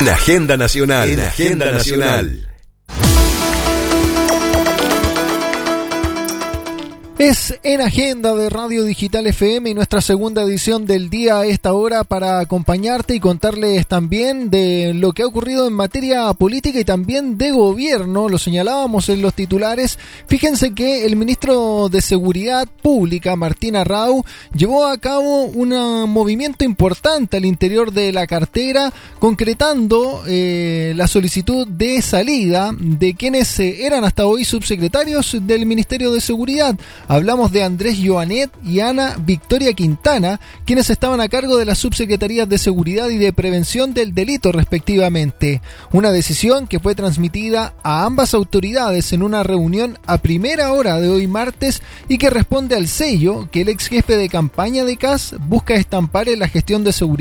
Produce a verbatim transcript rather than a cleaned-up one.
En Agenda Nacional. En Agenda Nacional. Es en Agenda de Radio Digital F M y nuestra segunda edición del día a esta hora para acompañarte y contarles también de lo que ha ocurrido en materia política y también de gobierno. Lo señalábamos en los titulares. Fíjense que el ministro de Seguridad Pública, Martín Arrau, llevó a cabo un movimiento importante al interior de la cartera, concretando eh, la solicitud de salida de quienes eh, eran hasta hoy subsecretarios del Ministerio de Seguridad. Hablamos de Andrés Joanet y Ana Victoria Quintana, quienes estaban a cargo de las subsecretarías de Seguridad y de Prevención del Delito, respectivamente. Una decisión que fue transmitida a ambas autoridades en una reunión a primera hora de hoy martes y que responde al sello que el ex jefe de campaña de C A S busca estampar en la gestión de seguridad